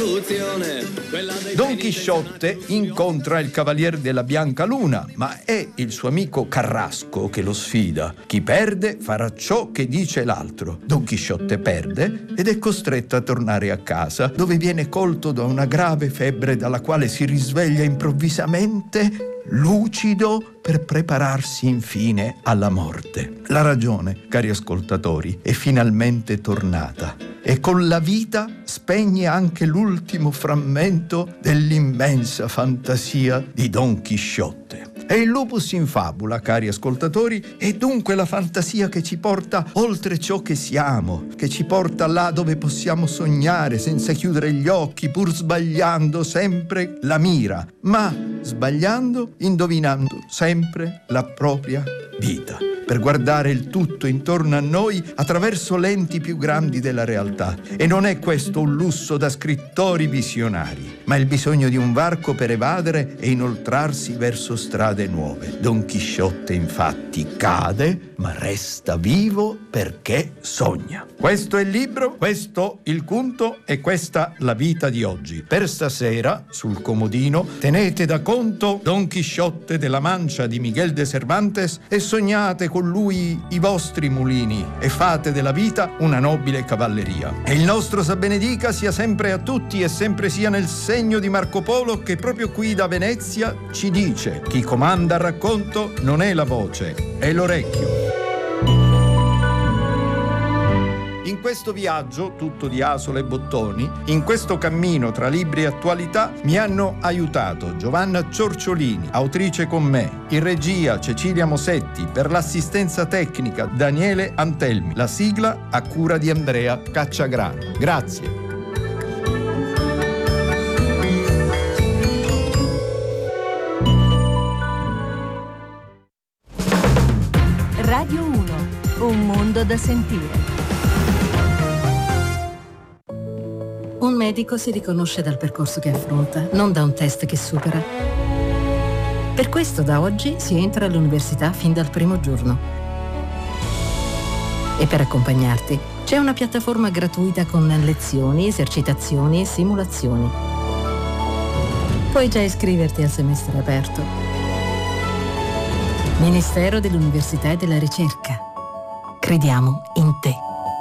Don Chisciotte incontra il Cavalier della Bianca Luna, ma è il suo amico Carrasco che lo sfida. Chi perde farà ciò che dice l'altro. Don Chisciotte perde ed è costretto a tornare a casa, dove viene colto da una grave febbre dalla quale si risveglia improvvisamente lucido per prepararsi infine alla morte. La ragione, cari ascoltatori, è finalmente tornata e con la vita spegne anche l'ultimo frammento dell'immensa fantasia di Don Chisciotte. E il lupus in fabula, cari ascoltatori, è dunque la fantasia che ci porta oltre ciò che siamo, che ci porta là dove possiamo sognare senza chiudere gli occhi, pur sbagliando sempre la mira, ma sbagliando, indovinando sempre la propria vita, per guardare il tutto intorno a noi attraverso lenti più grandi della realtà. E non è questo un lusso da scrittori visionari, ma il bisogno di un varco per evadere e inoltrarsi verso strade nuove. Don Chisciotte infatti cade, ma resta vivo perché sogna. Questo è il libro, questo il conto e questa la vita di oggi. Per stasera, sul comodino, tenete da conto Don Chisciotte della Mancia di Miguel de Cervantes e sognate con lui i vostri mulini e fate della vita una nobile cavalleria. E il nostro sa benedica sia sempre a tutti e sempre sia nel segno di Marco Polo, che proprio qui da Venezia ci dice: chi comanda il racconto non è la voce, è l'orecchio. In questo viaggio, tutto di asole e bottoni, in questo cammino tra libri e attualità, mi hanno aiutato Giovanna Ciorciolini, autrice con me, in regia Cecilia Mosetti, per l'assistenza tecnica Daniele Antelmi, la sigla a cura di Andrea Cacciagrano. Grazie. Radio 1, un mondo da sentire. Un medico si riconosce dal percorso che affronta, non da un test che supera. Per questo da oggi si entra all'università fin dal primo giorno. E per accompagnarti c'è una piattaforma gratuita con lezioni, esercitazioni e simulazioni. Puoi già iscriverti al semestre aperto. Ministero dell'Università e della Ricerca. Crediamo in te.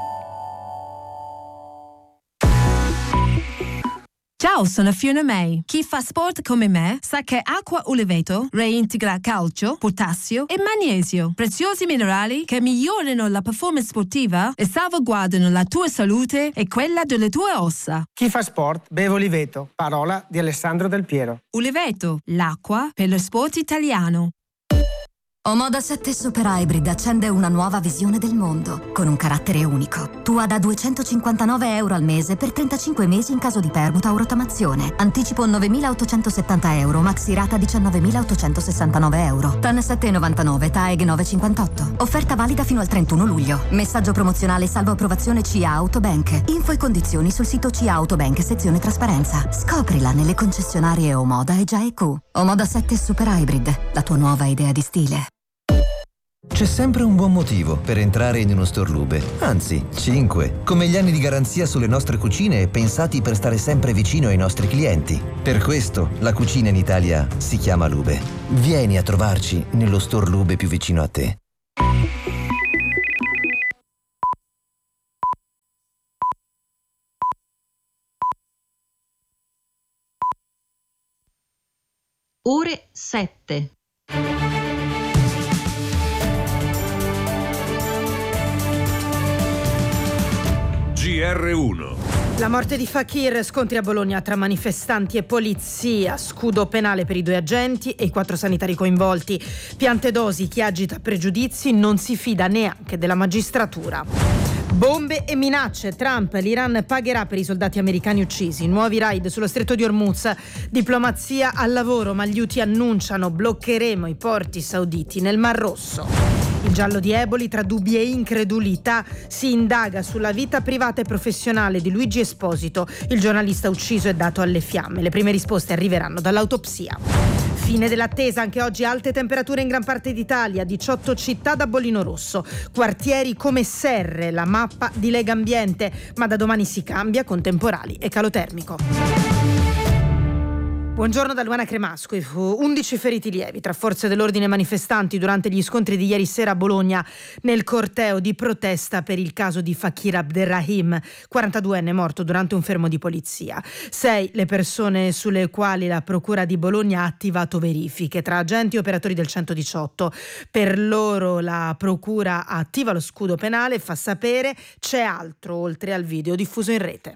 Ciao, sono Fiona May. Chi fa sport come me sa che acqua Uliveto reintegra calcio, potassio e magnesio, preziosi minerali che migliorano la performance sportiva e salvaguardano la tua salute e quella delle tue ossa. Chi fa sport beve Uliveto, parola di Alessandro Del Piero. Uliveto, l'acqua per lo sport italiano. Omoda 7 Super Hybrid accende una nuova visione del mondo, con un carattere unico. Tua da €259 al mese per 35 mesi in caso di permuta o rottamazione. Anticipo €9.870, maxi rata €19.869. TAN 7,99, TAEG 9,58. Offerta valida fino al 31 luglio. Messaggio promozionale salvo approvazione CIA Autobank. Info e condizioni sul sito CIA Autobank, sezione trasparenza. Scoprila nelle concessionarie Omoda e GIAEQ. Omoda 7 Super Hybrid, la tua nuova idea di stile. C'è sempre un buon motivo per entrare in uno store Lube, anzi 5, come gli anni di garanzia sulle nostre cucine pensati per stare sempre vicino ai nostri clienti. Per questo la cucina in Italia si chiama Lube. Vieni a trovarci nello store Lube più vicino a te. Ore 7. GR1. La morte di Fakir, scontri a Bologna tra manifestanti e polizia, scudo penale per i 2 agenti e i 4 sanitari coinvolti. Piante dosi, chi agita pregiudizi non si fida neanche della magistratura. Bombe e minacce, Trump, l'Iran pagherà per i soldati americani uccisi, nuovi raid sullo stretto di Hormuz, diplomazia al lavoro, ma gli Houthi annunciano bloccheremo i porti sauditi nel Mar Rosso. Il giallo di Eboli, tra dubbi e incredulità, si indaga sulla vita privata e professionale di Luigi Esposito, il giornalista ucciso e dato alle fiamme. Le prime risposte arriveranno dall'autopsia. Fine dell'attesa, anche oggi alte temperature in gran parte d'Italia, 18 città da bollino rosso, quartieri come Serre, la mappa di Legambiente, ma da domani si cambia con temporali e calo termico. Buongiorno da Luana Cremasco. 11 feriti lievi tra forze dell'ordine e manifestanti durante gli scontri di ieri sera a Bologna nel corteo di protesta per il caso di Fakir Abderrahim, 42enne morto durante un fermo di polizia. 6 le persone sulle quali la Procura di Bologna ha attivato verifiche tra agenti e operatori del 118. Per loro la Procura attiva lo scudo penale e fa sapere c'è altro oltre al video diffuso in rete.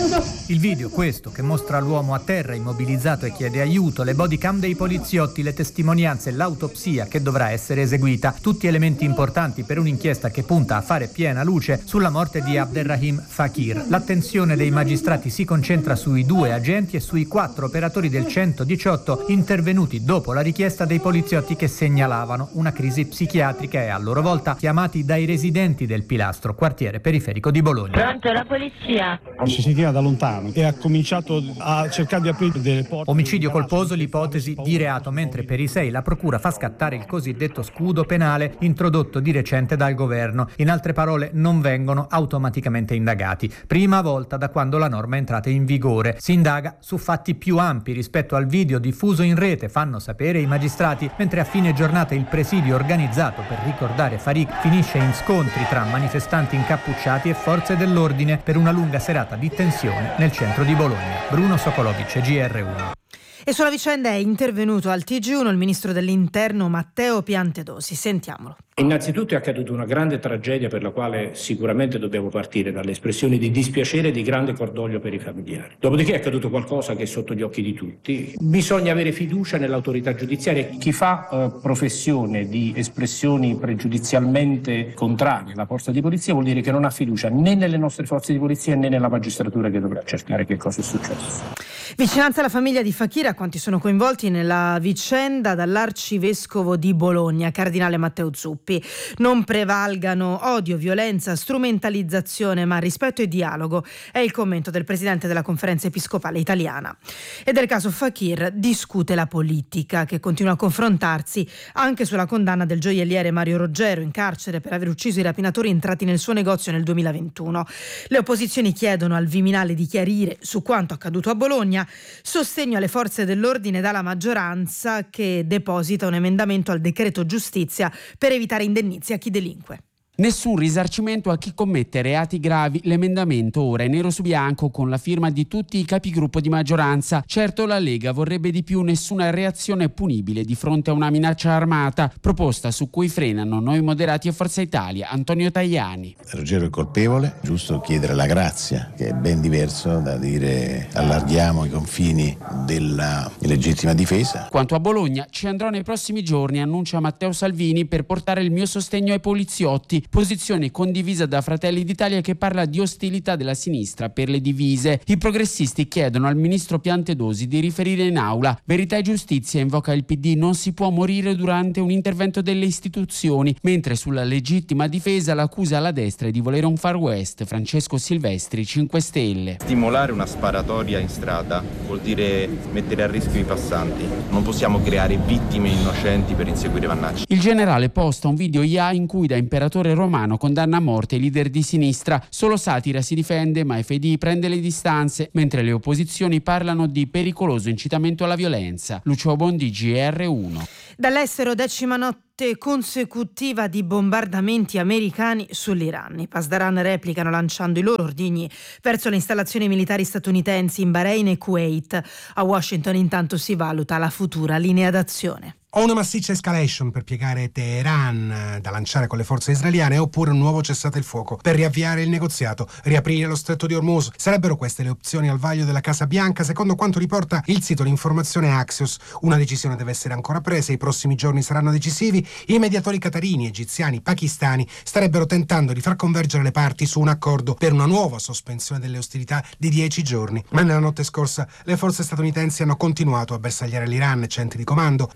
Il video, questo, che mostra l'uomo a terra immobilizzato e chiede aiuto, le bodycam dei poliziotti, le testimonianze, l'autopsia che dovrà essere eseguita, tutti elementi importanti per un'inchiesta che punta a fare piena luce sulla morte di Abderrahim Fakir. L'attenzione dei magistrati si concentra sui 2 agenti e sui 4 operatori del 118 intervenuti dopo la richiesta dei poliziotti che segnalavano una crisi psichiatrica e a loro volta chiamati dai residenti del Pilastro, quartiere periferico di Bologna. Pronto, la polizia? Ci si tira da lontano e ha cominciato a cercare di aprire delle porte. Omicidio colposo, l'ipotesi di reato, mentre per i 6 la procura fa scattare il cosiddetto scudo penale introdotto di recente dal governo. In altre parole, non vengono automaticamente indagati. Prima volta da quando la norma è entrata in vigore. Si indaga su fatti più ampi rispetto al video diffuso in rete, fanno sapere i magistrati, mentre a fine giornata il presidio organizzato per ricordare Farik finisce in scontri tra manifestanti incappucciati e forze dell'ordine per una lunga serata di tensione nel centro di Bologna. Bruno Sokolovic, GR1. E sulla vicenda è intervenuto al TG1 il ministro dell'Interno Matteo Piantedosi. Sentiamolo. Innanzitutto è accaduta una grande tragedia per la quale sicuramente dobbiamo partire dalle espressioni di dispiacere e di grande cordoglio per i familiari. Dopodiché è accaduto qualcosa che è sotto gli occhi di tutti. Bisogna avere fiducia nell'autorità giudiziaria. Chi fa professione di espressioni pregiudizialmente contrarie alla forza di polizia vuol dire che non ha fiducia né nelle nostre forze di polizia né nella magistratura che dovrà accertare che cosa è successo. Vicinanza alla famiglia di Fakir, a quanti sono coinvolti nella vicenda, dall'arcivescovo di Bologna, cardinale Matteo Zuppi. Non prevalgano odio, violenza, strumentalizzazione, ma rispetto e dialogo, è il commento del presidente della Conferenza Episcopale Italiana. E del caso Fakir discute la politica, che continua a confrontarsi anche sulla condanna del gioielliere Mario Roggero, in carcere per aver ucciso i rapinatori entrati nel suo negozio nel 2021. Le opposizioni chiedono al Viminale di chiarire su quanto accaduto a Bologna, sostegno alle forze dell'ordine dalla maggioranza, che deposita un emendamento al decreto giustizia per evitare indennizi a chi delinque. Nessun risarcimento a chi commette reati gravi. L'emendamento ora è nero su bianco con la firma di tutti i capigruppo di maggioranza. Certo, la Lega vorrebbe di più: nessuna reazione punibile di fronte a una minaccia armata, proposta su cui frenano Noi Moderati e Forza Italia. Antonio Tajani. Roggero è colpevole, giusto chiedere la grazia, che è ben diverso da dire allarghiamo i confini della legittima difesa. Quanto a Bologna, ci andrò nei prossimi giorni, annuncia Matteo Salvini, per portare il mio sostegno ai poliziotti. Posizione condivisa da Fratelli d'Italia, che parla di ostilità della sinistra per le divise. I progressisti chiedono al ministro Piantedosi di riferire in aula. Verità e Giustizia invoca il PD: non si può morire durante un intervento delle istituzioni, mentre sulla legittima difesa l'accusa alla destra è di volere un Far West. Francesco Silvestri, 5 Stelle. Stimolare una sparatoria in strada vuol dire mettere a rischio i passanti. Non possiamo creare vittime innocenti per inseguire vannacci. Il generale posta un video IA in cui da imperatore romano condanna a morte i leader di sinistra. Solo Satira si difende, ma FDI prende le distanze, mentre le opposizioni parlano di pericoloso incitamento alla violenza. Lucio Bondi, GR1. Dall'estero, 10ª notte consecutiva di bombardamenti americani sull'Iran. I Pasdaran replicano lanciando i loro ordigni verso le installazioni militari statunitensi in Bahrain e Kuwait. A Washington intanto si valuta la futura linea d'azione. O una massiccia escalation per piegare Teheran da lanciare con le forze israeliane, oppure un nuovo cessate il fuoco per riavviare il negoziato, riaprire lo stretto di Hormuz. Sarebbero queste le opzioni al vaglio della Casa Bianca, secondo quanto riporta il sito l'informazione Axios. Una decisione deve essere ancora presa, i prossimi giorni saranno decisivi. I mediatori qatarini, egiziani, pakistani starebbero tentando di far convergere le parti su un accordo per una nuova sospensione delle ostilità di 10 giorni. Ma nella notte scorsa le forze statunitensi hanno continuato a bersagliare l'Iran, centri di comando, batterie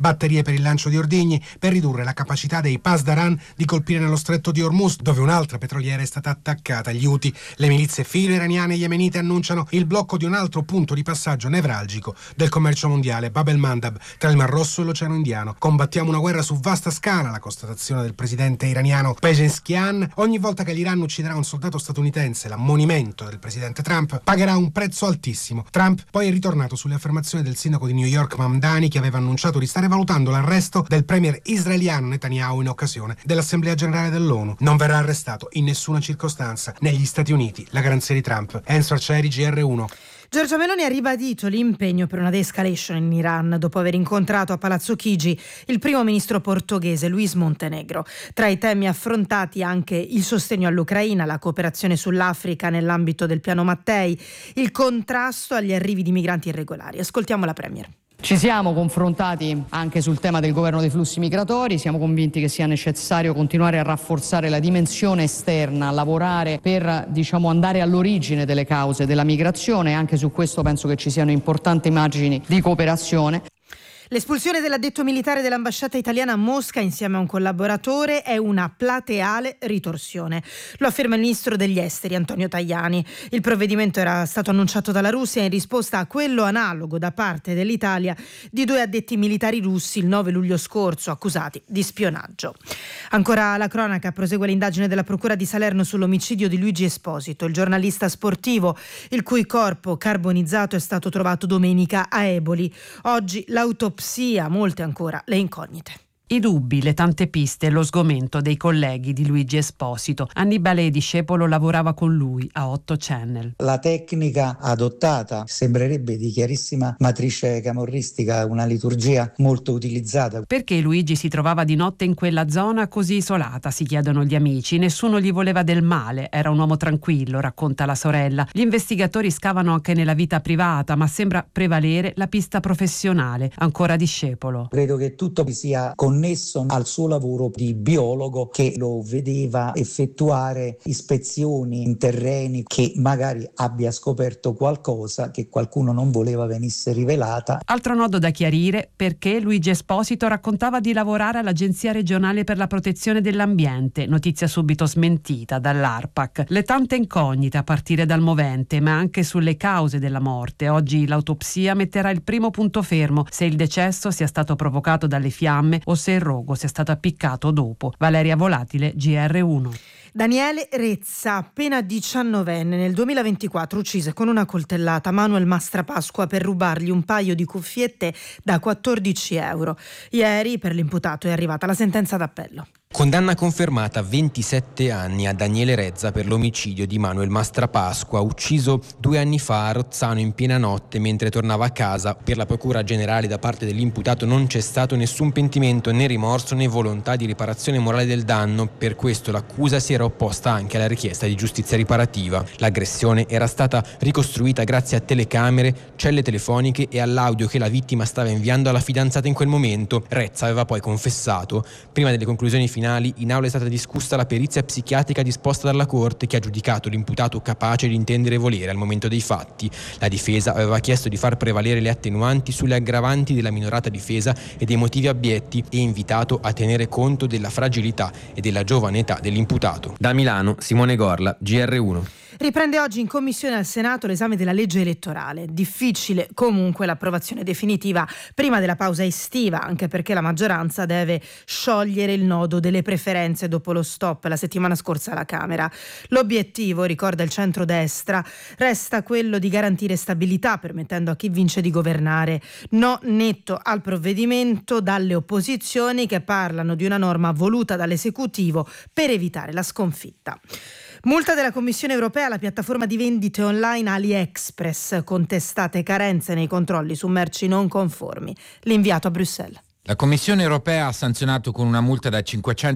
per il lancio di ordigni per ridurre la capacità dei Pasdaran di colpire nello stretto di Hormuz, dove un'altra petroliera è stata attaccata. Gli Houthi, le milizie filo-iraniane e yemenite, annunciano il blocco di un altro punto di passaggio nevralgico del commercio mondiale, Bab el-Mandab, tra il Mar Rosso e l'Oceano Indiano. Combattiamo una guerra su vasta scala, la constatazione del presidente iraniano Pezeshkian. Ogni volta che l'Iran ucciderà un soldato statunitense, l'ammonimento del presidente Trump pagherà un prezzo altissimo. Trump poi è ritornato sulle affermazioni del sindaco di New York Mamdani, che aveva annunciato di stare valutando l'arresto del premier israeliano Netanyahu in occasione dell'Assemblea Generale dell'ONU. Non verrà arrestato in nessuna circostanza negli Stati Uniti, la garanzia di Trump. Enzo Arcieri, GR1. Giorgia Meloni ha ribadito l'impegno per una de-escalation in Iran dopo aver incontrato a Palazzo Chigi il primo ministro portoghese Luís Montenegro. Tra i temi affrontati anche il sostegno all'Ucraina, la cooperazione sull'Africa nell'ambito del piano Mattei, il contrasto agli arrivi di migranti irregolari. Ascoltiamo la Premier. Ci siamo confrontati anche sul tema del governo dei flussi migratori, siamo convinti che sia necessario continuare a rafforzare la dimensione esterna, a lavorare per andare all'origine delle cause della migrazione. Anche su questo penso che ci siano importanti margini di cooperazione. L'espulsione dell'addetto militare dell'ambasciata italiana a Mosca insieme a un collaboratore è una plateale ritorsione. Lo afferma il ministro degli esteri Antonio Tajani. Il provvedimento era stato annunciato dalla Russia in risposta a quello analogo da parte dell'Italia di 2 addetti militari russi il 9 luglio scorso accusati di spionaggio. Ancora la cronaca, prosegue l'indagine della Procura di Salerno sull'omicidio di Luigi Esposito, il giornalista sportivo il cui corpo carbonizzato è stato trovato domenica a Eboli. Oggi l'autopsia, molte ancora le incognite. I dubbi, le tante piste e lo sgomento dei colleghi di Luigi Esposito. Annibale Discepolo lavorava con lui a 8 Channel. La tecnica adottata sembrerebbe di chiarissima matrice camorristica, una liturgia molto utilizzata. Perché Luigi si trovava di notte in quella zona così isolata, si chiedono gli amici. Nessuno gli voleva del male, era un uomo tranquillo, racconta la sorella. Gli investigatori scavano anche nella vita privata, ma sembra prevalere la pista professionale. Ancora Discepolo. Credo che tutto sia connesso al suo lavoro di biologo, che lo vedeva effettuare ispezioni in terreni, che magari abbia scoperto qualcosa che qualcuno non voleva venisse rivelata. Altro nodo da chiarire: perché Luigi Esposito raccontava di lavorare all'Agenzia regionale per la protezione dell'ambiente, notizia subito smentita dall'ARPAC. Le tante incognite a partire dal movente, ma anche sulle cause della morte. Oggi l'autopsia metterà il primo punto fermo, se il decesso sia stato provocato dalle fiamme o se il rogo sia stato appiccato dopo. Valeria Volatile, GR1. Daniele Rezza, appena 19enne, nel 2024 uccise con una coltellata Manuel Mastrapasqua per rubargli un paio di cuffiette da 14 euro. Ieri per l'imputato è arrivata la sentenza d'appello. Condanna confermata a 27 anni a Daniele Rezza per l'omicidio di Manuel Mastrapasqua, ucciso 2 anni fa a Rozzano in piena notte mentre tornava a casa. Per la Procura Generale da parte dell'imputato non c'è stato nessun pentimento, né rimorso né volontà di riparazione morale del danno. Per questo l'accusa si era opposta anche alla richiesta di giustizia riparativa. L'aggressione era stata ricostruita grazie a telecamere, celle telefoniche e all'audio che la vittima stava inviando alla fidanzata in quel momento. Rezza aveva poi confessato. Prima delle conclusioni finali, in aula è stata discussa la perizia psichiatrica disposta dalla Corte, che ha giudicato l'imputato capace di intendere e volere al momento dei fatti. La difesa aveva chiesto di far prevalere le attenuanti sulle aggravanti della minorata difesa e dei motivi abietti e invitato a tenere conto della fragilità e della giovane età dell'imputato. Da Milano, Simone Gorla, GR1. Riprende oggi in commissione al Senato l'esame della legge elettorale. Difficile comunque l'approvazione definitiva prima della pausa estiva, anche perché la maggioranza deve sciogliere il nodo delle preferenze dopo lo stop la settimana scorsa alla Camera. L'obiettivo, ricorda il centrodestra, resta quello di garantire stabilità, permettendo a chi vince di governare. No netto al provvedimento dalle opposizioni, che parlano di una norma voluta dall'esecutivo per evitare la sconfitta. Multa della Commissione europea alla piattaforma di vendite online AliExpress, contestate carenze nei controlli su merci non conformi. L'inviato a Bruxelles. La Commissione europea ha sanzionato con una multa da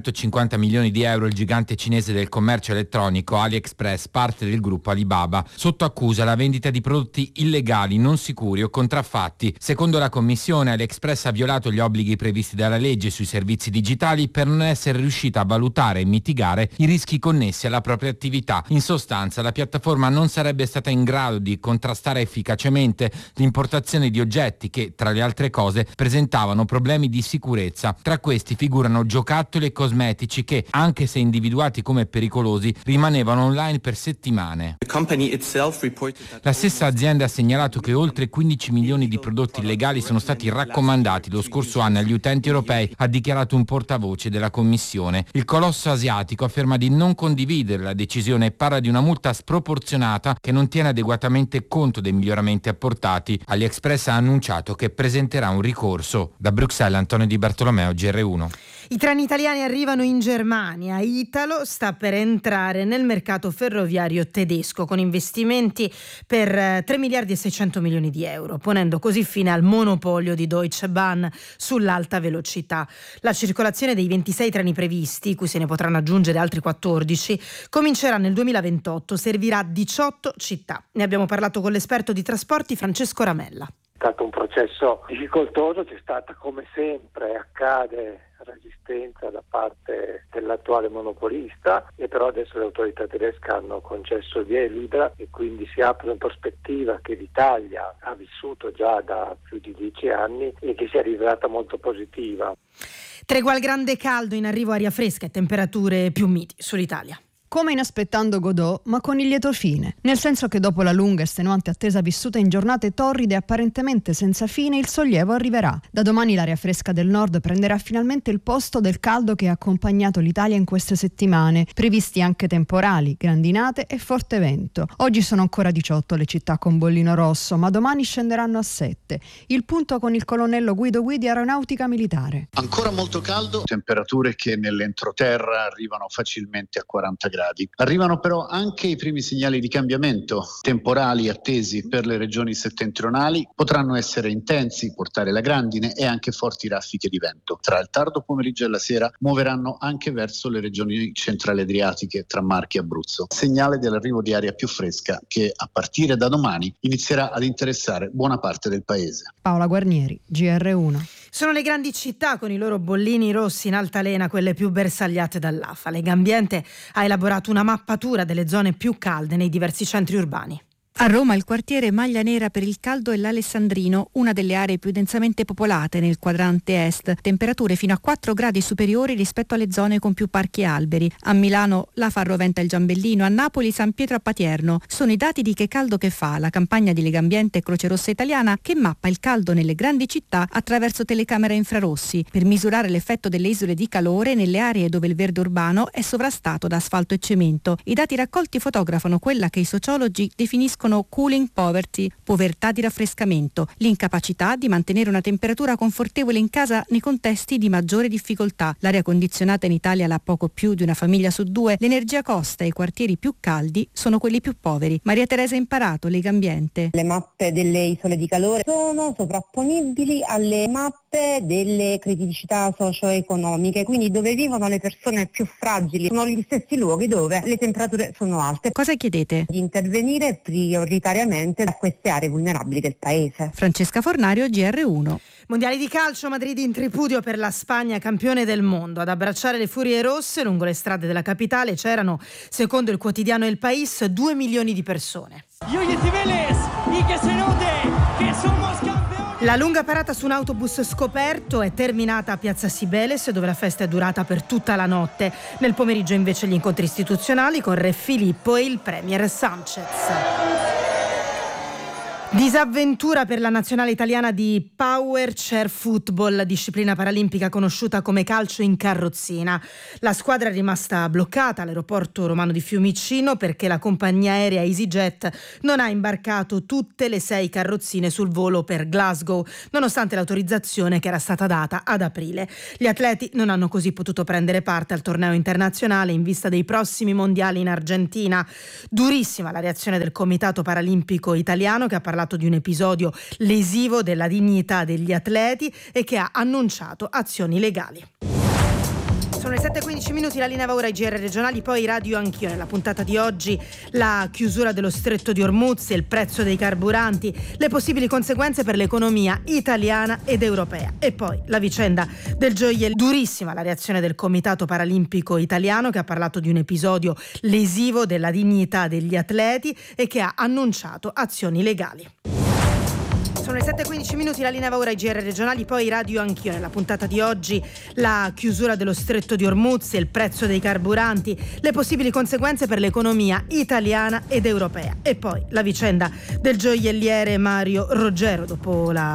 550 milioni di euro il gigante cinese del commercio elettronico AliExpress, parte del gruppo Alibaba, sotto accusa la vendita di prodotti illegali, non sicuri o contraffatti. Secondo la Commissione, AliExpress ha violato gli obblighi previsti dalla legge sui servizi digitali per non essere riuscita a valutare e mitigare i rischi connessi alla propria attività. In sostanza, la piattaforma non sarebbe stata in grado di contrastare efficacemente l'importazione di oggetti che, tra le altre cose, presentavano problemi problemi di sicurezza. Tra questi figurano giocattoli e cosmetici che, anche se individuati come pericolosi, rimanevano online per settimane. La stessa azienda ha segnalato che oltre 15 milioni di prodotti illegali sono stati raccomandati lo scorso anno agli utenti europei, ha dichiarato un portavoce della Commissione. Il colosso asiatico afferma di non condividere la decisione e parla di una multa sproporzionata che non tiene adeguatamente conto dei miglioramenti apportati. AliExpress ha annunciato che presenterà un ricorso. Da Bruxelles, Antonio Di Bartolomeo, GR1. I treni italiani arrivano in Germania. Italo sta per entrare nel mercato ferroviario tedesco con investimenti per 3 miliardi e 600 milioni di euro, ponendo così fine al monopolio di Deutsche Bahn sull'alta velocità. La circolazione dei 26 treni previsti, cui se ne potranno aggiungere altri 14, comincerà nel 2028, servirà 18 città. Ne abbiamo parlato con l'esperto di trasporti Francesco Ramella. È stato un processo difficoltoso, c'è stata, come sempre accade, resistenza da parte dell'attuale monopolista, e però adesso le autorità tedesche hanno concesso via libera e quindi si apre una prospettiva che l'Italia ha vissuto già da più di 10 anni e che si è rivelata molto positiva. Tregua al grande caldo, in arrivo aria fresca e temperature più miti sull'Italia. Come inaspettando Godot, ma con il lieto fine. Nel senso che dopo la lunga e estenuante attesa vissuta in giornate torride e apparentemente senza fine, il sollievo arriverà. Da domani l'aria fresca del nord prenderà finalmente il posto del caldo che ha accompagnato l'Italia in queste settimane. Previsti anche temporali, grandinate e forte vento. Oggi sono ancora 18 le città con bollino rosso, ma domani scenderanno a 7. Il punto con il colonnello Guido Guidi, Aeronautica Militare. Ancora molto caldo, temperature che nell'entroterra arrivano facilmente a 40 gradi. Arrivano però anche i primi segnali di cambiamento. Temporali attesi per le regioni settentrionali potranno essere intensi, portare la grandine e anche forti raffiche di vento. Tra il tardo pomeriggio e la sera muoveranno anche verso le regioni centrali adriatiche tra Marche e Abruzzo. Segnale dell'arrivo di aria più fresca che a partire da domani inizierà ad interessare buona parte del paese. Paola Guarnieri, GR1. Sono le grandi città con i loro bollini rossi in altalena quelle più bersagliate dall'AFA. Legambiente ha elaborato una mappatura delle zone più calde nei diversi centri urbani. A Roma il quartiere Maglia Nera per il caldo è l'Alessandrino, una delle aree più densamente popolate nel quadrante est, temperature fino a 4 gradi superiori rispetto alle zone con più parchi e alberi. A Milano la Farroventa e il Giambellino, a Napoli San Pietro a Patierno. Sono i dati di Che caldo che fa, la campagna di Legambiente e Croce Rossa Italiana che mappa il caldo nelle grandi città attraverso telecamere infrarossi per misurare l'effetto delle isole di calore nelle aree dove il verde urbano è sovrastato da asfalto e cemento. I dati raccolti fotografano quella che i sociologi definiscono cooling poverty, povertà di raffrescamento, l'incapacità di mantenere una temperatura confortevole in casa nei contesti di maggiore difficoltà. L'aria condizionata in Italia l'ha poco più di una famiglia su 2, l'energia costa e i quartieri più caldi sono quelli più poveri. Maria Teresa Imparato, Legambiente. Le mappe delle isole di calore sono sovrapponibili alle mappe delle criticità socio-economiche, quindi dove vivono le persone più fragili sono gli stessi luoghi dove le temperature sono alte. Cosa chiedete? Di intervenire prioritariamente a queste aree vulnerabili del paese. Francesca Fornario, GR1. Mondiali di calcio, Madrid in tripudio per la Spagna, campione del mondo. Ad abbracciare le furie rosse lungo le strade della capitale c'erano, secondo il quotidiano El País, 2 milioni di persone. La lunga parata su un autobus scoperto è terminata a Piazza Cibeles, dove la festa è durata per tutta la notte. Nel pomeriggio invece gli incontri istituzionali con Re Filippo e il premier Sanchez. Disavventura per la nazionale italiana di Power Chair Football, disciplina paralimpica conosciuta come calcio in carrozzina. La squadra è rimasta bloccata all'aeroporto romano di Fiumicino perché la compagnia aerea EasyJet non ha imbarcato tutte le 6 carrozzine sul volo per Glasgow, nonostante l'autorizzazione che era stata data ad aprile. Gli atleti non hanno così potuto prendere parte al torneo internazionale in vista dei prossimi mondiali in Argentina. Durissima la reazione del Comitato Paralimpico Italiano, che ha parlato di un episodio lesivo della dignità degli atleti e che ha annunciato azioni legali. Sono le 7:15, la linea va ora ai GR regionali, poi radio anch'io. Nella puntata di oggi la chiusura dello stretto di Hormuz, il prezzo dei carburanti, le possibili conseguenze per l'economia italiana ed europea. E poi la vicenda del gioiello. Durissima la reazione del Comitato Paralimpico Italiano, che ha parlato di un episodio lesivo della dignità degli atleti e che ha annunciato azioni legali. Sono le 7:15 minuti, la linea va ora ai GR regionali, poi radio anch'io. Nella puntata di oggi la chiusura dello stretto di Hormuz, il prezzo dei carburanti, le possibili conseguenze per l'economia italiana ed europea. E poi la vicenda del gioielliere Mario Roggero dopo la